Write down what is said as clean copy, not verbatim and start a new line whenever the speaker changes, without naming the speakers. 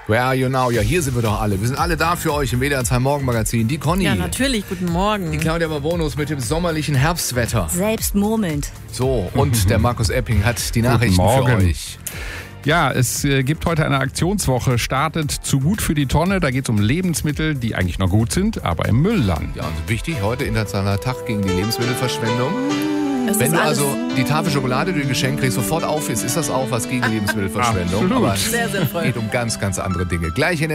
Where are you now? Ja, hier sind wir doch alle. Wir sind alle da für euch im WDR 2 Morgenmagazin. Die Conny.
Ja, natürlich. Guten Morgen.
Die Claudia Barbonus mit dem sommerlichen Herbstwetter.
Selbst murmelnd.
So, und der Markus Epping hat die Nachrichten für euch.
Ja, es gibt heute eine Aktionswoche, startet zu gut für die Tonne. Da geht es um Lebensmittel, die eigentlich noch gut sind, aber im Müll landen.
Ja, und wichtig, heute internationaler Tag gegen die Lebensmittelverschwendung.
Es
Wenn
ist
du
alles
also die Tafel Schokolade, die du geschenkt kriegst, sofort auf ist das auch was gegen Lebensmittelverschwendung.
Absolut.
Aber
sehr, sehr
es
voll.
geht um ganz, ganz andere Dinge. Gleich in der